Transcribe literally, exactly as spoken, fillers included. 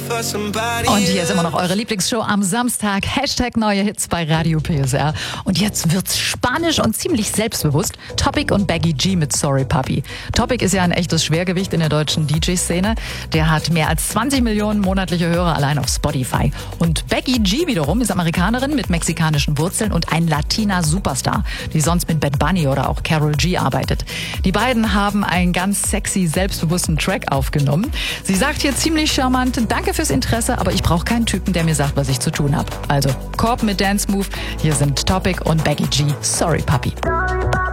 Und hier ist immer noch eure Lieblingsshow am Samstag. Hashtag neue Hits bei Radio P S R. Und jetzt wird's spanisch und ziemlich selbstbewusst. Topic und Becky G mit Sorry Puppy. Topic ist ja ein echtes Schwergewicht in der deutschen D J-Szene. Der hat mehr als zwanzig Millionen monatliche Hörer allein auf Spotify. Und Becky G wiederum ist Amerikanerin mit mexikanischen Wurzeln und ein Latina-Superstar, die sonst mit Bad Bunny oder auch Karol G arbeitet. Die beiden haben einen ganz sexy, selbstbewussten Track aufgenommen. Sie sagt hier ziemlich charmant, danke fürs Interesse, aber ich brauche keinen Typen, der mir sagt, was ich zu tun habe. Also Korb mit Dance Move, hier sind Topic und Becky G, Sorry Puppy.